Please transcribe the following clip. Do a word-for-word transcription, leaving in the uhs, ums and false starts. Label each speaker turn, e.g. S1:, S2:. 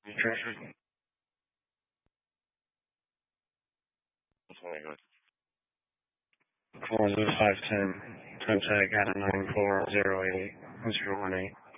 S1: Trafford. Four zero five ten. Contact at nine four zero eight zero one eight.